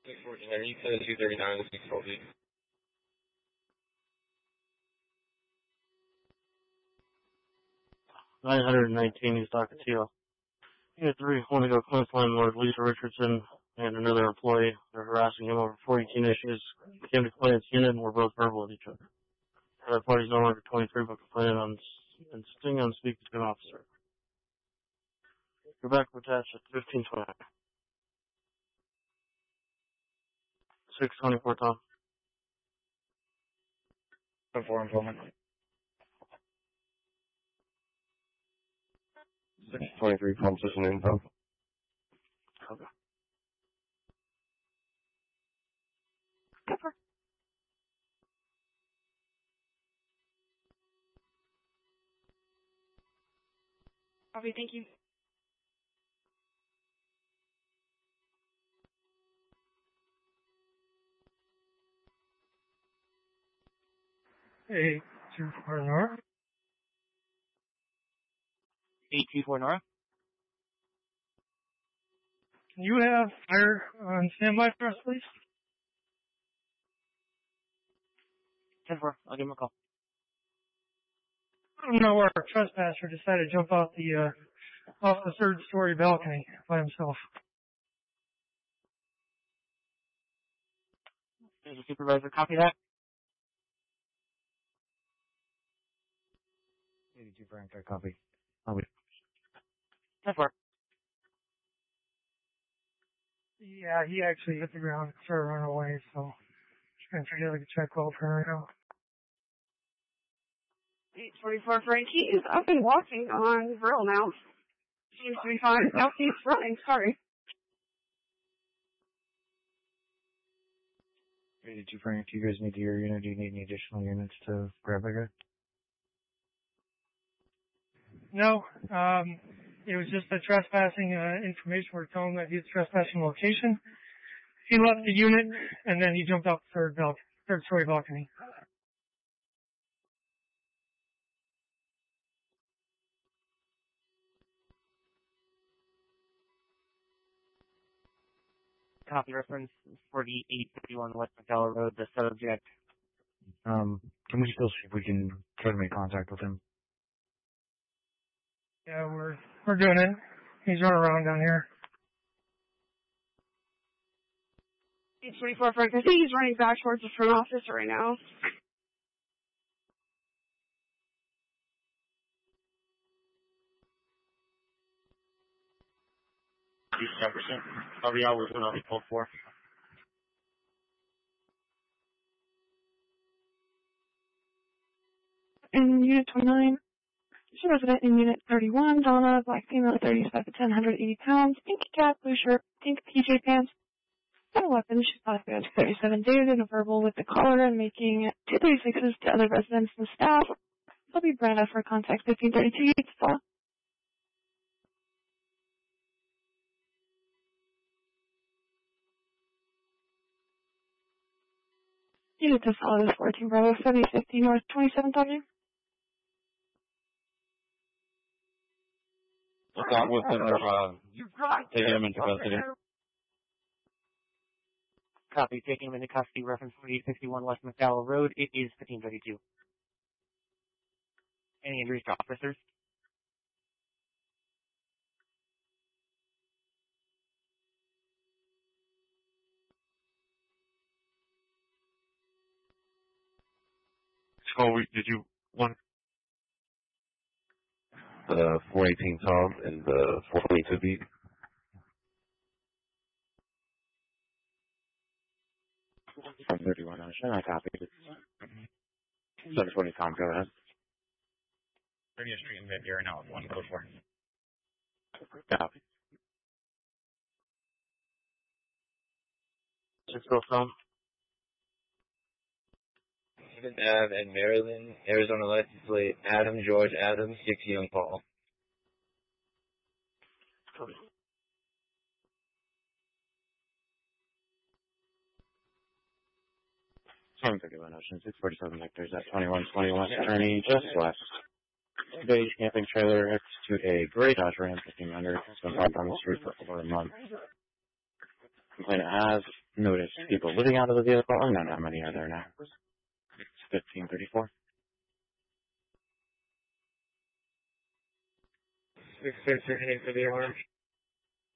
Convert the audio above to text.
614, I need 239 to 640. 919, he's talking to you. Unit 3, want to go Clint's landlord, Lisa Richardson, and another employee. They're harassing him over 418 issues. Came to Clint's unit and were both verbal with each other. Other parties no longer 23, but complaining on insisting on speaking to an officer. Go back attached at 1520. 624, Tom. 4 employment. 623 pump station info. Okay. Copy, thank you. Hey, 2-4 Nora. 824 Nora. Can you have fire on standby for us, please? 10-4, I'll give him a call. I don't know where a trespasser decided to jump off the third-story balcony by himself. Does the supervisor copy that? 82 Frank, I copy. 10-4. Yeah, he actually hit the ground and started running away, so just gonna treat it like a check call for right now. 844 Frankie is up and walking on Brill now. Seems to be fine. Now he's running, sorry. 82 Frank, do you guys need your unit? Do you need any additional units to grab a guy? No, it was just a trespassing information. We're telling him that he's trespassing location. He left the unit, and then he jumped off the third-story balcony. Copy reference 4851 West McDowell Road, the subject. Can we still see if we can try to make contact with him? Yeah, we're doing it. He's running around down here. 824 Frank, I think he's running back towards the front office right now. How many hours will be pulled for? In Unit 29, she's a resident in Unit 31, Donna, black female, 35 to 10, 180 pounds, pink cap, blue shirt, pink PJ pants. Got a weapon. She's possibly on 37 days in a verbal with the caller and making 236s to other residents and staff. I'll be Brenda for contact 1532 Yates Law. Unit to follow this 14 Bravo 7050 North 27th Avenue. What's up with him? Take him into custody. Copy, taking him into custody, reference 4861 West McDowell Road. It is 1532. Any injuries to officers? So, did you want the 418 Tom and the 422 beat? From 31 Ocean, I copied it. 720 Tom, go ahead. 30th Street in Mid-Air now with 104. Copy. 605. Stephen Ave and Maryland, Arizona license plate, Adam George Adam, 6 Young Paul. Copy. 731 Ocean, 647 hectares at 2121 attorney, just west. Beige camping trailer execute a gray Dodge Ram 1500. It's been parked on the street for over a month. Complainant has noticed people living out of the vehicle. Oh, no, not many are there now. It's 1534. 6-6, you're heading for the orange.